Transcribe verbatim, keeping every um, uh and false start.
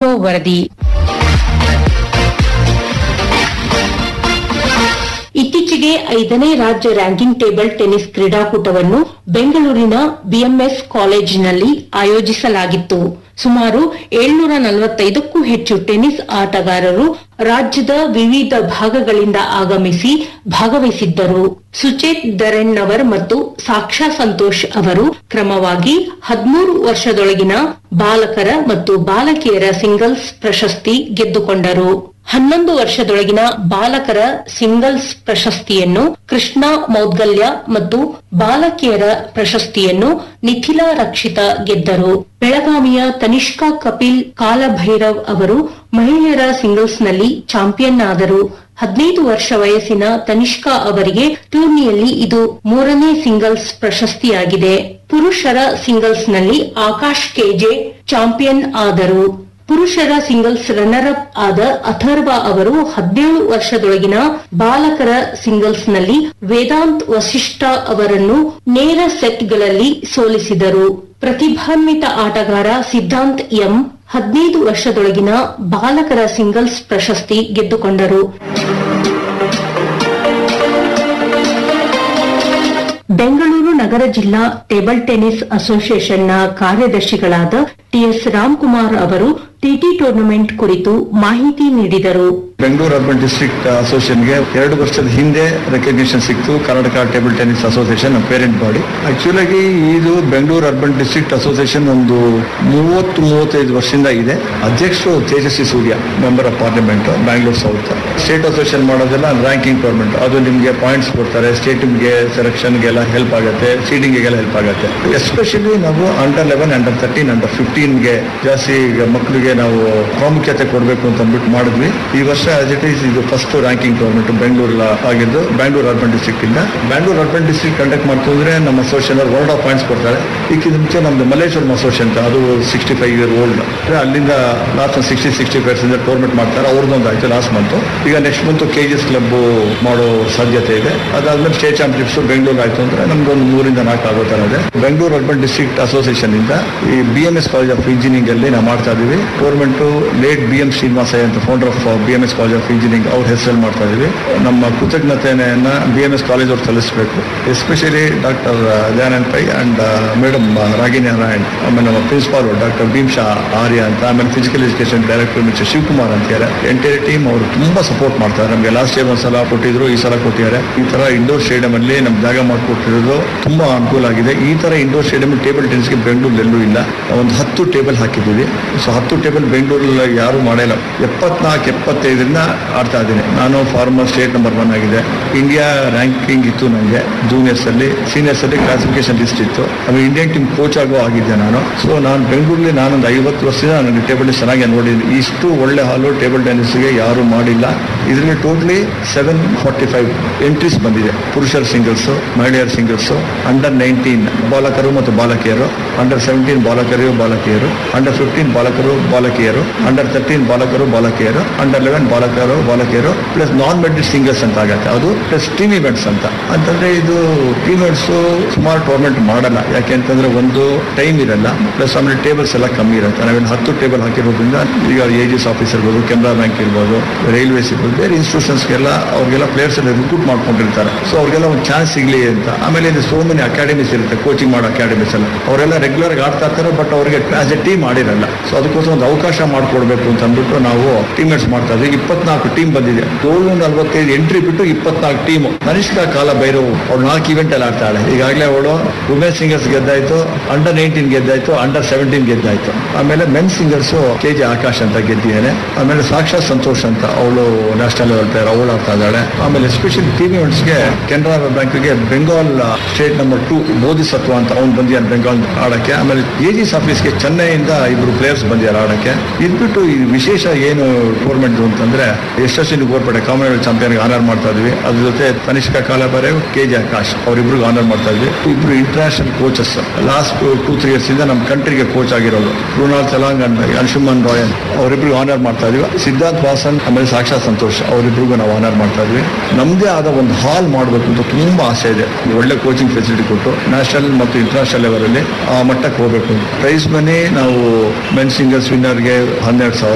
Bureau ವರದಿ. ಇತ್ತೀಚೆಗೆ ಐದನೇ ರಾಜ್ಯ ರ್ಯಾಂಕಿಂಗ್ ಟೇಬಲ್ ಟೆನ್ನಿಸ್ ಕ್ರೀಡಾಕೂಟವನ್ನು ಬೆಂಗಳೂರಿನ ಬಿಎಂಎಸ್ ಕಾಲೇಜಿನಲ್ಲಿ ಆಯೋಜಿಸಲಾಗಿತ್ತು. ಸುಮಾರು ಏಳ್ನೂರ ನಲವತ್ತೈದಕ್ಕೂ ಹೆಚ್ಚು ಟೆನ್ನಿಸ್ ಆಟಗಾರರು ರಾಜ್ಯದ ವಿವಿಧ ಭಾಗಗಳಿಂದ ಆಗಮಿಸಿ ಭಾಗವಹಿಸಿದ್ದರು. ಸುಚೇತ್ ದರೆನ್ನವರ್ ಮತ್ತು ಸಾಕ್ಷಾ ಸಂತೋಷ್ ಅವರು ಕ್ರಮವಾಗಿ ಹದಿಮೂರು ವರ್ಷದೊಳಗಿನ ಬಾಲಕರ ಮತ್ತು ಬಾಲಕಿಯರ ಸಿಂಗಲ್ಸ್ ಪ್ರಶಸ್ತಿ ಗೆದ್ದುಕೊಂಡರು. ಹನ್ನೊಂದು ವರ್ಷದೊಳಗಿನ ಬಾಲಕರ ಸಿಂಗಲ್ಸ್ ಪ್ರಶಸ್ತಿಯನ್ನು ಕೃಷ್ಣ ಮೌದ್ಗಲ್ಯ ಮತ್ತು ಬಾಲಕಿಯರ ಪ್ರಶಸ್ತಿಯನ್ನು ನಿಖಿಲಾ ರಕ್ಷಿತಾ ಗೆದ್ದರು. ಬೆಳಗಾವಿಯ ತನಿಷ್ಕಾ ಕಪಿಲ್ ಕಾಲಭೈರವ್ ಅವರು ಮಹಿಳೆಯರ ಸಿಂಗಲ್ಸ್ನಲ್ಲಿ ಚಾಂಪಿಯನ್ ಆದರು. ಹದಿನೈದು ವರ್ಷ ವಯಸ್ಸಿನ ತನಿಷ್ಕಾ ಅವರಿಗೆ ಟೂರ್ನಿಯಲ್ಲಿ ಇದು ಮೂರನೇ ಸಿಂಗಲ್ಸ್ ಪ್ರಶಸ್ತಿಯಾಗಿದೆ. ಪುರುಷರ ಸಿಂಗಲ್ಸ್ನಲ್ಲಿ ಆಕಾಶ್ ಕೆಜೆ ಚಾಂಪಿಯನ್ ಆದರು. ಪುರುಷರ ಸಿಂಗಲ್ಸ್ ರನ್ನರ್ ಅಪ್ ಆದ ಅಥರ್ವ ಅವರು ಹದಿನೇಳು ವರ್ಷದೊಳಗಿನ ಬಾಲಕರ ಸಿಂಗಲ್ಸ್ನಲ್ಲಿ ವೇದಾಂತ್ ವಸಿಷ್ಠ ಅವರನ್ನು ನೇರ ಸೆಟ್ಗಳಲ್ಲಿ ಸೋಲಿಸಿದರು. ಪ್ರತಿಭಾನ್ವಿತ ಆಟಗಾರ ಸಿದ್ಧಾಂತ್ ಎಂ ಹದಿನೈದು ವರ್ಷದೊಳಗಿನ ಬಾಲಕರ ಸಿಂಗಲ್ಸ್ ಪ್ರಶಸ್ತಿ ಗೆದ್ದುಕೊಂಡರು. ಬೆಂಗಳೂರು ನಗರ ಜಿಲ್ಲಾ ಟೇಬಲ್ ಟೆನ್ನಿಸ್ ಅಸೋಸಿಯೇಷನ್ನ ಕಾರ್ಯದರ್ಶಿಗಳಾದ ಟಿಎಸ್ ರಾಮ್ಕುಮಾರ್ ಅವರು ಟಿಟಿ ಟೂರ್ನಮೆಂಟ್ ಕುರಿತು ಮಾಹಿತಿ ನೀಡಿದರು. ಬೆಂಗಳೂರು ಅರ್ಬನ್ ಡಿಸ್ಟ್ರಿಕ್ಟ್ ಅಸೋಸಿಯೇಷನ್ಗೆ ಎರಡು ವರ್ಷದ ಹಿಂದೆ ರೆಕಗ್ನಿಷನ್ ಸಿಕ್ತು. Karnataka table tennis association parent body. Actual ಆಗಿ ಇದು ಬೆಂಗಳೂರು ಅರ್ಬನ್ ಡಿಸ್ಟ್ರಿಕ್ಟ್ ಅಸೋಸಿಯೇಷನ್ ಒಂದು ಮೂವತ್ತು ಮೂವತ್ತೈದು ವರ್ಷದಿಂದ ಇದೆ. ಅಧ್ಯಕ್ಷರು Tejasvi Surya, member of parliament Bangalore south. State association ಮಾಡೋದೆಲ್ಲ ರ್ಯಾಂಕಿಂಗ್ ಟೂರ್ನಮೆಂಟ್, ಅದು ನಿಮಗೆ ಪಾಯಿಂಟ್ಸ್ ಕೊಡ್ತಾರೆ, ಸ್ಟೇಟ್ಗೆ ಸೆಲೆಕ್ಷನ್ಗೆಲ್ಲ ಹೆಲ್ಪ್ ಆಗುತ್ತೆ, ಸೀಡಿಂಗಿಗೆಲ್ಲ ಹೆಲ್ಪ್ ಆಗುತ್ತೆ. ಎಸ್ಪೆಷಲಿ ನಾವು under eleven, under thirteen, under ಫಿಫ್ಟೀನ್ಗೆ ಜಾಸ್ತಿ ಮಕ್ಕಳಿಗೆ ನಾವು ಪ್ರಾಮುಖ್ಯತೆ ಕೊಡಬೇಕು ಅಂತ ಅಂದ್ಬಿಟ್ಟು ಮಾಡಿದ್ವಿ. ಈ ವರ್ಷ ಆಸ್ ಇಟ್ ಈಸ್ ಇದು ಫಸ್ಟ್ ರ್ಯಾಂಕಿಂಗ್ ಟೂರ್ನಮೆಂಟ್ ಬೆಂಗಳೂರು ಆಗಿದ್ದು ಬೆಂಗಳೂರು ಅರ್ಬನ್ ಡಿಸ್ಟ್ರಿಕ್ಟ್ ಇಂದ. ಬೆಂಗಳೂರು ಅರ್ಬನ್ ಡಿಸ್ಟ್ರಿಕ್ಟ್ ಕಂಡಕ್ಟ್ ಮಾಡ್ತಿದ್ರೆ ನಮ್ಮ ಅಸೋಸಿಯೇಷನ್ ವರ್ಲ್ಡ್ ಆಫ್ ಪಾಯಿಂಟ್ಸ್ ಕೊಡ್ತಾರೆ. ಇದಕ್ಕಿಂತ ಮುಂಚೆ ನಮ್ದು ಮಲ್ಲೇಶ್ವರಂ ಅಸೋಸಿಯೇಷನ್ ಅಂತ, ಅದು ಸಿಕ್ಸ್ಟಿ ಫೈವ್ ಇಯರ್ ಓಲ್ಡ್, ಅಲ್ಲಿಂದ ಲಾಸ್ಟ್ ಸಿಕ್ಸ್ಟಿ ಸಿಕ್ಸ್ಟಿ ಫೈವ್ ಇಂದ ಟೂರ್ನಮೆಂಟ್ ಮಾಡ್ತಾರೆ. ಅವ್ರದ್ದೊಂದು ಆಯ್ತು ಲಾಸ್ಟ್ ಮಂತ್. ಈಗ ನೆಕ್ಸ್ಟ್ ಮಂತ್ ಕೆಜಿಎಸ್ ಕ್ಲಬ್ ಮಾಡೋ ಸಾಧ್ಯತೆ ಇದೆ. ಅದಾದ್ಮೇಲೆ ಸ್ಟೇಟ್ ಚಾಂಪಿಯನ್ಶಿಪ್ಸ್ ಬೆಂಗಳೂರು ಆಯ್ತು ಅಂದ್ರೆ ನಮ್ದೊಂದು ಮೂರಿಂದ ನಾಲ್ಕು ಆಗೋ ತರ ಇದೆ. ಬೆಂಗಳೂರು ಅರ್ಬನ್ ಡಿಸ್ಟ್ರಿಕ್ಟ್ ಅಸೋಸಿಯೇಷನ್ ಇಂದ ಈ B M S college of engineering ಅಲ್ಲಿ ನಾವು ಮಾಡ್ತಾ ಇದೀವಿ. Government late B M Srinivasaiah ಅಂತ founder of B M S college of engineering ಅವ್ರ ಹೆಸರಲ್ಲಿ ಮಾಡ್ತಾ ಇದೀವಿ. ನಮ್ಮ ಕೃತಜ್ಞತೆಯನ್ನ ಬಿ ಎಂ ಎಸ್ ಕಾಲೇಜ್ ಅವ್ರು ಸಲ್ಲಿಸಬೇಕು. Especially doctor Dayanand pi and madam ರಾಗಿ ನಾರಾಯಣ್, ಆಮೇಲೆ ನಮ್ಮ ಪ್ರಿನ್ಸಿಪಾಲ್ ಡಾಕ್ಟರ್ ಭೀಮ್ಶಾ ಆರ್ಯ ಅಂತ, ಆಮೇಲೆ physical education director mister Shivakumar ಅಂತ ಇದ್ದಾರೆ. ಎಂಟೈರ್ ಟೀಮ್ ಅವರು ತುಂಬಾ ಸಪೋರ್ಟ್ ಮಾಡ್ತಾರೆ ನಮಗೆ. ಲಾಸ್ಟ್ ಇಯರ್ ಒಂದ್ಸಲ ಕೊಟ್ಟಿದ್ರು, ಈ ಸಲ ಕೊಟ್ಟಿದ್ದಾರೆ. ಈ ತರ ಇಂಡೋರ್ ಸ್ಟೇಡಿಯಂ ಅಲ್ಲಿ ನಮ್ ಜಾಗ ಮಾಡಿಕೊಟ್ಟಿರೋದು ತುಂಬಾ ಅನುಕೂಲ ಆಗಿದೆ. ಈ ತರ ಇಂಡೋರ್ ಸ್ಟೇಡಿಯಂ ಟೇಬಲ್ ಟೆನ್ನಿಸ್ಗೆ ಬೆಂಗಳೂರು ಎಲ್ಲೂ ಇಲ್ಲ. ಒಂದು ಹತ್ತು ಟೇಬಲ್ ಹಾಕಿದ್ದೀವಿ. ಸೊ ಹತ್ತು ಟೇಬಲ್ ಬೆಂಗಳೂರಲ್ಲಿ ಯಾರು ಮಾಡಿಲ್ಲ. ಎಪ್ಪತ್ನಾಲ್ಕು ಎಪ್ಪತ್ತೈದರಿಂದ ಆಡ್ತಾ ಇದ್ದೀನಿ ನಾನು. ಫಾರ್ಮರ್ ಸ್ಟೇಟ್ ನಂಬರ್ ಒನ್ ಆಗಿದೆ. ಇಂಡಿಯಾ ರ್ಯಾಂಕಿಂಗ್ ಇತ್ತು ನನಗೆ ಜೂನಿಯರ್ಸ್ ಅಲ್ಲಿ. ಸೀನಿಯರ್ಸ್ ಅಲ್ಲಿ ಕ್ಲಾಸಿಫಿಕೇಶನ್ ಲಿಸ್ಟ್ ಇತ್ತು. ಆಮೇಲೆ ಇಂಡಿಯನ್ ಟೀಮ್ ಕೋಚ್ ಆಗೋ ಆಗಿದ್ದೆ ನಾನು. ಸೊ ನಾನು ಬೆಂಗಳೂರಲ್ಲಿ ನಾನೊಂದು ಐವತ್ತು ವರ್ಷದಿಂದ ನನಗೆ ಟೇಬಲ್ ಚೆನ್ನಾಗಿ ನೋಡಿದ್ದೀನಿ. ಇಷ್ಟು ಒಳ್ಳೆ ಹಾಲು ಟೇಬಲ್ ಟೆನ್ನಿಸ್ಗೆ ಯಾರು ಮಾಡಿಲ್ಲ. ಇದರಲ್ಲಿ totally seven forty five entries ಬಂದಿದೆ. ಪುರುಷರ ಸಿಂಗಲ್ಸ್, ಮಹಿಳೆಯರ ಸಿಂಗಲ್ಸ್, ಅಂಡರ್ ನೈನ್ಟೀನ್ ಬಾಲಕರು ಮತ್ತು ಬಾಲಕಿಯರು, ಅಂಡರ್ ಸೆವೆಂಟೀನ್ ಬಾಲಕರು ಬಾಲಕಿಯರು, ಅಂಡರ್ ಫಿಫ್ಟೀನ್ ಬಾಲಕರು ಬಾಲಕಿಯರು, ಅಂಡರ್ ತರ್ಟೀನ್ ಬಾಲಕರು ಬಾಲಕಿಯರು, ಅಂಡರ್ ಲೆವೆನ್ ಬಾಲಕರು ಬಾಲಕಿಯರು, ಪ್ಲಸ್ ನಾನ್ ಮೆಡಿಡ್ ಸಿಂಗಲ್ಸ್ ಅಂತ ಆಗುತ್ತೆ. ಅದು ಪ್ಲಸ್ ಟೀಮ್ ಇವೆಂಟ್ಸ್ ಅಂತ. ಅಂತಂದ್ರೆ ಇದು ಟೀಮ್ ಇವೆಂಟ್ಸ್ ಸುಮಾರು ಟೂರ್ನಮೆಂಟ್ ಮಾಡಲ್ಲ. ಯಾಕೆಂತಂದ್ರೆ ಒಂದು ಟೈಮ್ ಇರಲ್ಲ, ಪ್ಲಸ್ ಆಮೇಲೆ ಟೇಬಲ್ಸ್ ಎಲ್ಲ ಕಮ್ಮಿ ಇರುತ್ತೆ. ನಾವೇನು ಹತ್ತು ಟೇಬಲ್ ಹಾಕಿರೋದ್ರಿಂದ ಈಗ ಏಜಿಸ್ ಆಫೀಸ್ ಇರ್ಬೋದು, ಕೆನರಾ ಬ್ಯಾಂಕ್ ಇರ್ಬೋದು, ರೈಲ್ವೇಸ್ ಇರ್ಬೋದು, ಬೇರೆ ಇನ್ಸ್ಟಿಟ್ಯೂಷನ್ಸ್ಗೆಲ್ಲ ಅವ್ರಿಗೆಲ್ಲ ಪ್ಲೇಯರ್ಸ್ ಎಲ್ಲ ರಿಕ್ರೂಟ್ ಮಾಡ್ಕೊಂಡಿರ್ತಾರೆ. ಸೊ ಅವ್ರಿಗೆಲ್ಲ ಒಂದು ಚಾನ್ಸ್ ಸಿಗ್ಲಿ ಅಂತ. ಆಮೇಲೆ ಇದು ಸೋ ಮೆನಿ ಅಕಾಡೆಮೀಸ್ ಇರುತ್ತೆ, ಕೋಚಿಂಗ್ ಮಾಡೋ ಅಕಾಡೆಮೀಸ್ ಎಲ್ಲ. ಅವರೆಲ್ಲ ರೆಗ್ಯುಲರ್ ಆಗಿ ಆಡ್ತಾ ಇರ್ತಾರೆ, ಬಟ್ ಅವರಿಗೆ ಆಸ್ ಎ ಟೀಮ್ ಆಡಿರಲ್ಲ. ಸೊ ಅದಕ್ಕೋಸ್ಕರ ಒಂದು ಅವಕಾಶ ಮಾಡಿಕೊಡ್ಬೇಕು ಅಂತ ಅಂದ್ಬಿಟ್ಟು ನಾವು ಟೀಮ್ಸ್ ಮಾಡ್ತಾ ಇದ್ವಿ. ಇಪ್ಪತ್ನಾಲ್ಕು ಟೀಮ್ ಬಂದಿದೆ. ಏಳ್ನೂರ ನಲ್ವತ್ತೈದು ಎಂಟ್ರಿ ಬಿಟ್ಟು ಇಪ್ಪತ್ನಾಲ್ಕು ಟೀಮ್. ತನಿಷ್ಕಾ ಕಾಲ ಭೈರವ್ ಅವ್ರು ನಾಲ್ಕು ಇವೆಂಟ್ ಅಲ್ಲಿ ಆಡ್ತಾಳೆ. ಈಗಾಗಲೇ ಅವಳು women singers ಗೆದ್ದಾಯ್ತು, under nineteen ಗೆದ್ದಾಯ್ತು, under seventeen ಗೆದ್ದಾಯ್ತು. ಆಮೇಲೆ men singers K J Akash ಅಂತ ಗೆದ್ದಿದ್ದಾನೆ. ಆಮೇಲೆ ಸಾಕ್ಷಾ ಸಂತೋಷ್ ಅಂತ ಅವಳು ನ್ಯಾಷನಲ್ ಲೆವೆಲ್ ಪ್ಲೇಯರ್, ಅವಳು ಆಡ್ತಾ ಇದ್ದಾಳೆ. ಆಮೇಲೆ ಎಸ್ಪೆಷಲಿ ಟೀಮ್ ಇವೆಂಟ್ಸ್ಗೆ ಕೆನರಾ ಬ್ಯಾಂಕ್ಗೆ Bengal state number two bodhisattva ಅಂತ ಅವ್ನು ಬಂದಿದ್ದಾನೆ ಬೆಂಗಾಲ್ ಆಡಕ್ಕೆ. ಆಮೇಲೆ ಏಜಿಸ್ ಆಫೀಸ್ಗೆ ಚೆನ್ನೈಯಿಂದ ಇಬ್ರು ಪ್ಲೇಯರ್ಸ್ ಬಂದಿದ್ದಾರೆ ಆಡಕ್ಕೆ. ಇದ್ಬಿಟ್ಟು ಈ ವಿಶೇಷ ಏನು ಟೂರ್ನಮೆಂಟ್ ಅಂತಂದ್ರೆ ಯಶಸ್ವಿನಿ ಗೋರ್ಪೇಟೆ ಕಾಮನ್ವೆಲ್ತ್ ಚಾಂಪಿಯನ್ ಆನರ್ ಮಾಡ್ತಾ ಇದ್ವಿ. ಅದ್ರ ಜೊತೆ Tanishka ಕಾಲಬಾರೆ, K J Akash ಅವರಿಬ್ರಿಗೆ honour ಮಾಡ್ತಾ ಇದ್ವಿ. ಇಬ್ರು international coaches last two three years ಇಂದ ನಮ್ಮ ಕಂಟ್ರಿಗೆ ಕೋಚ್ ಆಗಿರೋದು. ಕೃಣಾಲ್ ತೆಲಂಗ್ ಅಂಡ್ ಅಂಶುಮನ್ ರಾಯನ್ ಅವರಿಬ್ರಿಗೂ ಆನರ್ ಮಾಡ್ತಾ ಇದ್ವಿ. ಸಿದ್ಧಾರ್ಥ್ ವಾಸನ್ ಆಮೇಲೆ ಸಾಕ್ಷಾ ಸಂತೋಷ್ ಅವರಿಬ್ರಿಗೂ ನಾವು ಆನರ್ ಮಾಡ್ತಾ ಇದ್ವಿ. ನಮ್ದೇ ಆದ ಒಂದು ಹಾಲ್ ಮಾಡಬೇಕು ಅಂತ ತುಂಬಾ ಆಸೆ ಇದೆ. ಒಳ್ಳೆ ಕೋಚಿಂಗ್ ಫೆಸಿಲಿಟಿ ಕೊಟ್ಟು ನ್ಯಾಷನಲ್ ಮತ್ತು ಇಂಟರ್ನ್ಯಾಷನಲ್ ಲೆವೆಲ್ ಅಲ್ಲಿ ಆ ಮಟ್ಟಕ್ಕೆ ಹೋಗ್ಬೇಕು. ಪ್ರೈಸ್ ಮನಿ ನಾವು ಮೆನ್ ಸಿಂಗಲ್ಸ್ ವಿನ್ನರ್ಗೆ ಹನ್ನೆರಡು ಸಾವಿರ,